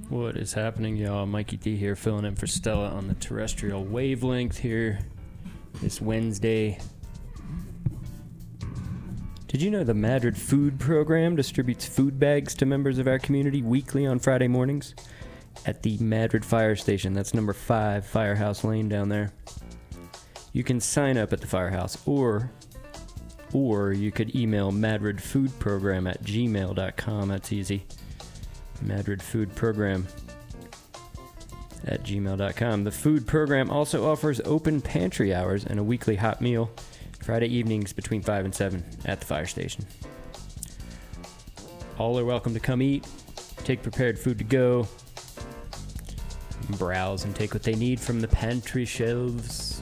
What is happening, y'all? Mikey D here, filling in for Stella on the terrestrial wavelength here this Wednesday. Did you know the Madrid Food Program distributes food bags to members of our community weekly on Friday mornings at the Madrid Fire Station? That's number 5 Firehouse Lane down there. You can sign up at the firehouse, or you could email madridfoodprogram@gmail.com. That's easy. Madrid Food Program @gmail.com. The food program also offers open pantry hours and a weekly hot meal Friday evenings between 5 and 7 at the fire station. All are welcome to come eat, take prepared food to go, browse and take what they need from the pantry shelves.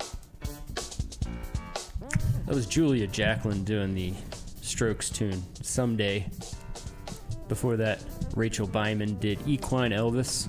That was Julia Jacqueline doing the Strokes tune, Someday. Before that, Rachel Byman did Equine Elvis.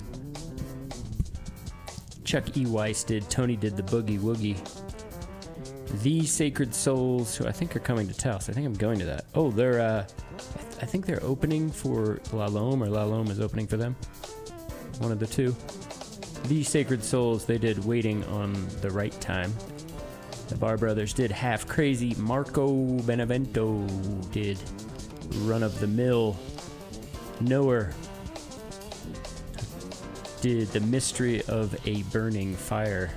Chuck E. Weiss did Tony Did the Boogie Woogie. The Sacred Souls, who I think are coming to Taos. I think I'm going to that. Oh, they're, I think they're opening for La Lome, or La Lome is opening for them. One of the two. The Sacred Souls, they did Waiting on the Right Time. The Bar Brothers did Half Crazy. Marco Benevento did Run of the Mill. Knower did The Mystery of a Burning Fire.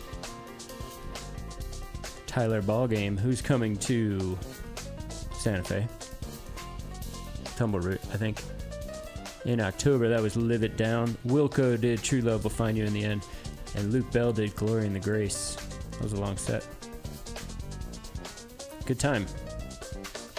Tyler Ballgame, who's coming to Santa Fe. Tumbleroot, I think. In October, that was Live It Down. Wilco did True Love Will Find You in the End. And Luke Bell did Glory in the Grace. That was a long set. Good time.